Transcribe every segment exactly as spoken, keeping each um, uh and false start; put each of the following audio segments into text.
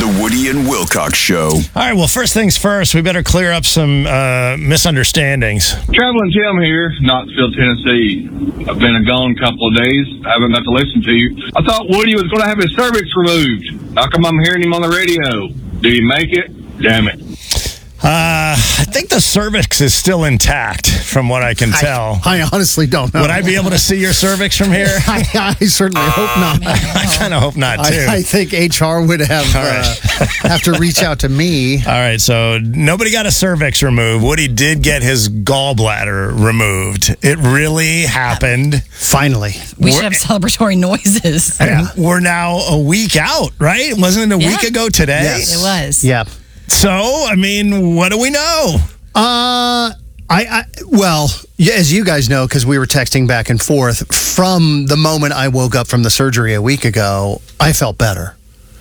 The Woody and Wilcox Show. All right, well, first things first, we better clear up some uh, misunderstandings. Traveling Tim here, Knoxville, Tennessee. I've been gone a couple of days. I haven't got to listen to you. I thought Woody was going to have his cervix removed. How come I'm hearing him on the radio? Did he make it? Damn it. Uh, I think the cervix is still intact, from what I can tell. I, I honestly don't know. Would I be able to see your cervix from here? I, I certainly hope not. I kind of hope not, too. I, I think H R would have right. uh, have to reach out to me. All right, so nobody got a cervix removed. Woody did get his gallbladder removed. It really happened. Finally. We We're- should have celebratory noises. And we're now a week out, right? Wasn't it a Yeah. week ago today? Yes. It was. Yeah. So, I mean, what do we know? Uh, I, I well, yeah, as you guys know, because we were texting back and forth, from the moment I woke up from the surgery a week ago, I felt better.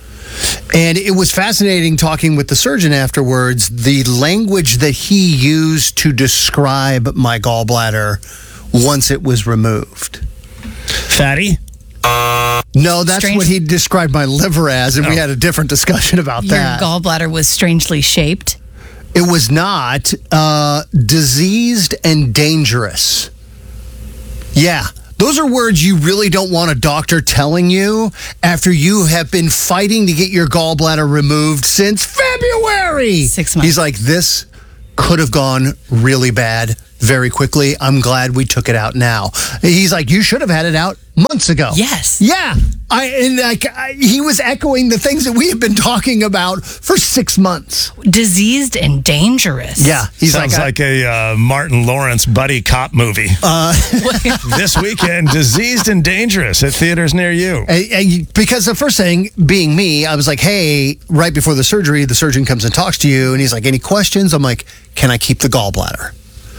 And it was fascinating talking with the surgeon afterwards, the language that he used to describe my gallbladder once it was removed. Fatty? No, that's Strange. what he described my liver as, and we Oh. had a different discussion about Your that. gallbladder was strangely shaped. It was not uh, diseased and dangerous. Yeah. Those are words you really don't want a doctor telling you after you have been fighting to get your gallbladder removed since February. Six months. He's like, this could have gone really bad very quickly. I'm glad we took it out now. He's like, you should have had it out months ago. Yes. Yeah. I and like I, he was echoing the things that we have been talking about for six months. Diseased and dangerous. Yeah. He's Sounds like, I- like a uh, Martin Lawrence buddy cop movie. Uh, This weekend, Diseased and Dangerous at theaters near you. And- and you- because the first thing, being me, I was like, hey, right before the surgery, the surgeon comes and talks to you, and he's like, any questions? I'm like, can I keep the gallbladder?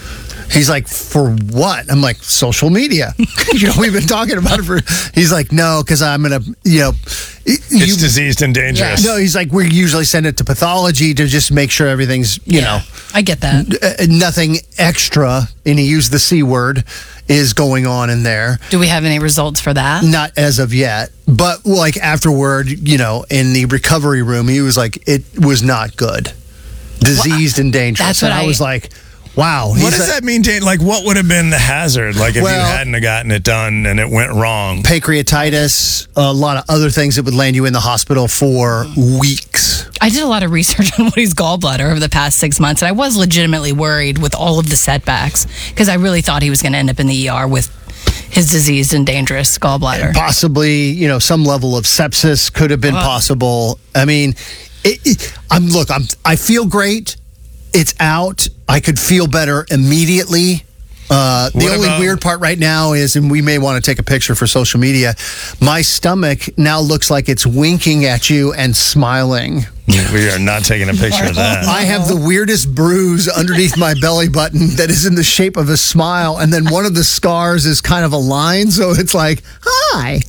He's like, for what? I'm like, social media. You know, we've been talking about it for. He's like, no, because I'm gonna, you know, It's you, diseased and dangerous. no. He's like, we usually send it to pathology to just make sure everything's, you know, I get that. uh, nothing extra. And he used the C word is going on in there. Do we have any results for that? Not as of yet, but like afterward, you know, in the recovery room, he was like, it was not good, diseased and dangerous. That's and what I, I- was like, wow. What He's does like, that mean, Dan? Like, what would have been the hazard? Like, if Well- you hadn't have gotten it done and it went wrong? pancreatitis, a lot of other things that would land you in the hospital for weeks. I did a lot of research on Woody's gallbladder over the past six months, and I was legitimately worried with all of the setbacks because I really thought he was going to end up in the E R with his diseased and dangerous gallbladder. Possibly, you know, some level of sepsis could have been Uh. possible. I mean, it, it, I'm look, I'm I feel great. It's out. I could feel better immediately. Uh, the What only about- weird part right now is, and we may want to take a picture for social media, my stomach now looks like it's winking at you and smiling. We are not taking a picture of that. I have the weirdest bruise underneath my belly button that is in the shape of a smile, and then one of the scars is kind of a line, so it's like, hi.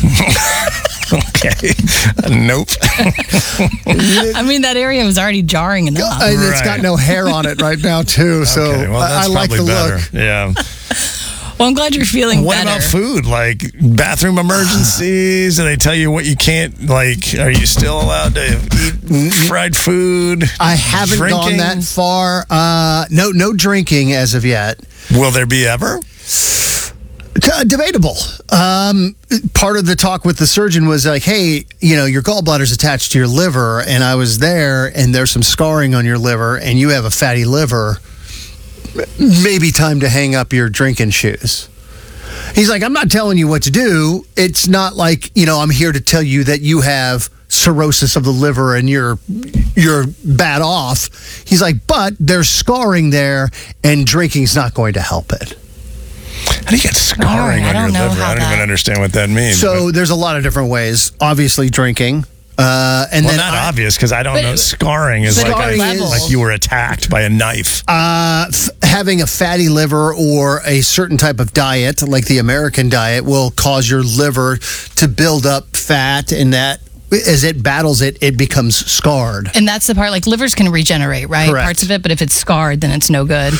Okay. Nope. I mean, that area was already jarring enough. And it's got Right. no hair on it right now, too, so Okay, well, I, that's I like probably the better. look. Yeah. Well, I'm glad you're feeling What better. about food? Like bathroom emergencies? Do they tell you what you can't? Like, are you still allowed to eat fried food? I haven't gone Drinking? that far. Uh, no, no drinking as of yet. Will there be ever? T- debatable. Um, part of the talk with the surgeon was like, hey, you know, your gallbladder's attached to your liver, and I was there, and there's some scarring on your liver, and you have a fatty liver. Maybe time to hang up your drinking shoes. He's like, I'm not telling you what to do. It's not like, you know, I'm here to tell you that you have cirrhosis of the liver and you're you're bad off. He's like, but there's scarring there, and drinking's not going to help it. How do you get scarring I on your don't know liver? how I don't even that- understand what that means. So there's a lot of different ways. Obviously, drinking. Uh, and well, then not I- obvious because I don't But- know. Scarring is but like Scarring a, is- like you were attacked by a knife. uh, f- having a fatty liver or a certain type of diet, like the American diet, will cause your liver to build up fat, and that as it battles it, it becomes scarred. And that's the part, like livers can regenerate, right? Correct. Parts of it, but if it's scarred, then it's no good.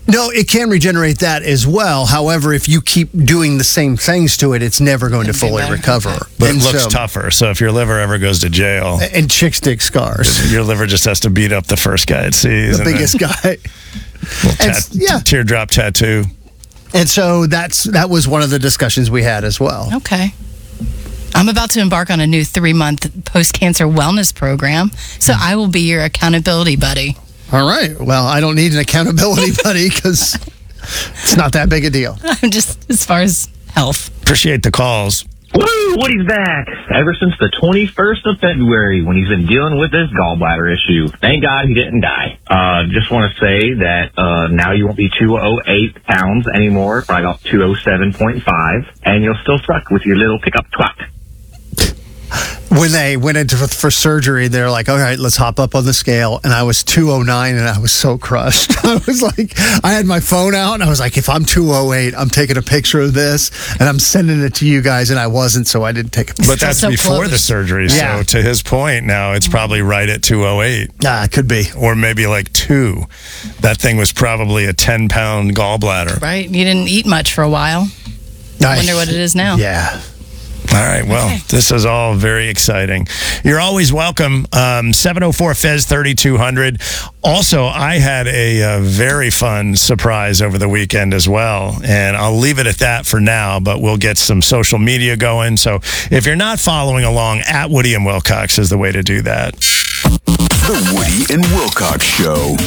No, it can regenerate that as well. However, if you keep doing the same things to it, it's never going to It'll be fully better. recover. Okay. But And it looks so- tougher. So if your liver ever goes to jail, And chicks dig scars. your liver just has to beat up the first guy it sees. The and biggest guy. then little And tat- s- yeah. teardrop tattoo. And so that's that was one of the discussions we had as well. Okay. I'm about to embark on a new three-month post-cancer wellness program, so I will be your accountability buddy. All right. Well, I don't need an accountability buddy because it's not that big a deal. I'm just as far as health. Appreciate the calls. Woo! Woody's back. Ever since the twenty-first of February when he's been dealing with this gallbladder issue. Thank God he didn't die. Uh, just want to say that uh, now you won't be two oh eight pounds anymore, probably about two oh seven point five, and you'll still suck with your little pickup truck. When they went into for, for surgery, they're like, all right, let's hop up on the scale. And I was two oh nine and I was so crushed. I was like, I had my phone out and I was like, if I'm two oh eight, I'm taking a picture of this and I'm sending it to you guys. And I wasn't, so I didn't take a picture. But that's so before close. the surgery. Yeah. So to his point, now it's probably right at two oh eight. Ah, it could be. Or maybe like two. That thing was probably a ten pound gallbladder. Right? You didn't eat much for a while. I wonder what it is now. Yeah. All right. Well, Okay. this is all very exciting. You're always welcome. Um, seven oh four Fez thirty-two hundred. Also, I had a, uh very fun surprise over the weekend as well. And I'll leave it at that for now, but we'll get some social media going. So if you're not following along, at Woody and Wilcox is the way to do that. The Woody and Wilcox Show.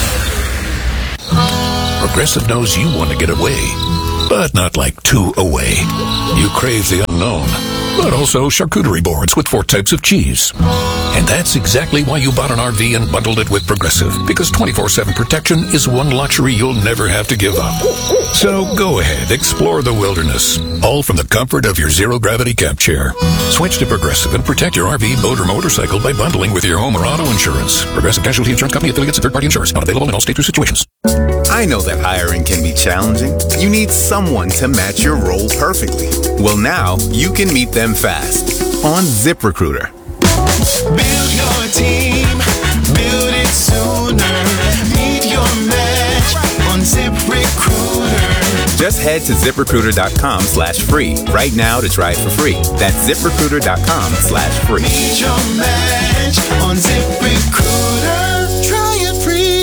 Progressive knows you want to get away, but not like two away. You crave the unknown, but also charcuterie boards with four types of cheese. And that's exactly why you bought an R V and bundled it with Progressive, because twenty-four seven protection is one luxury you'll never have to give up. So go ahead, explore the wilderness, all from the comfort of your zero-gravity camp chair. Switch to Progressive and protect your R V, boat, or motorcycle by bundling with your home or auto insurance. Progressive Casualty Insurance Company, affiliates, and third-party insurance. Not available in all states or situations. I know that hiring can be challenging. You need someone to match your role perfectly. Well, now you can meet them fast on ZipRecruiter. Build your team, build it sooner. Meet your match on ZipRecruiter. Just head to ZipRecruiter.com slash free right now to try it for free. That's ZipRecruiter.com slash free. Meet your match on ZipRecruiter. Try it free.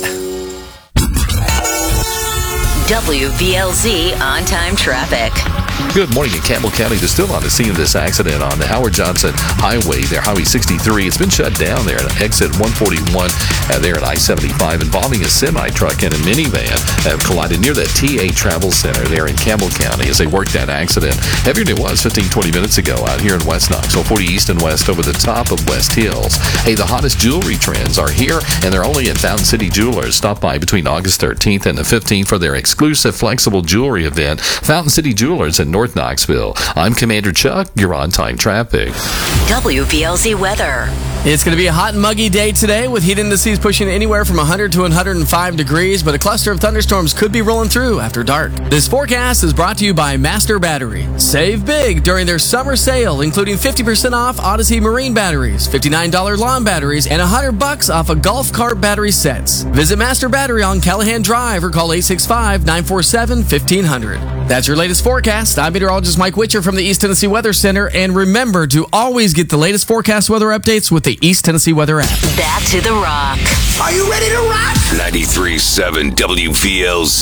W V L Z on-time traffic. Good morning in Campbell County. They're still on the scene of this accident on the Howard Johnson Highway there, Highway sixty-three. It's been shut down there at exit one forty-one uh, there at I seventy-five, involving a semi-truck and a minivan have collided near the T A Travel Center there in Campbell County as they worked that accident. Heavier than it was fifteen, twenty minutes ago out here in West Knoxville, forty east and west over the top of West Hills. Hey, the hottest jewelry trends are here, and they're only at Fountain City Jewelers. Stop by between August thirteenth and the fifteenth for their exclusive flexible jewelry event, Fountain City Jewelers in North Knoxville. I'm Commander Chuck. You're on time traffic. W V L Z weather. It's going to be a hot and muggy day today with heat indices pushing anywhere from one hundred to one hundred five degrees, but a cluster of thunderstorms could be rolling through after dark. This forecast is brought to you by Master Battery. Save big during their summer sale, including fifty percent off Odyssey Marine batteries, fifty-nine dollars lawn batteries, and one hundred bucks off of golf cart battery sets. Visit Master Battery on Callahan Drive or call eight six five, nine four seven, fifteen hundred. That's your latest forecast. I'm meteorologist Mike Witcher from the East Tennessee Weather Center, and remember to always get the latest forecast weather updates with the East Tennessee Weather app. Back to the rock. Are you ready to rock? ninety-three point seven W V L Z.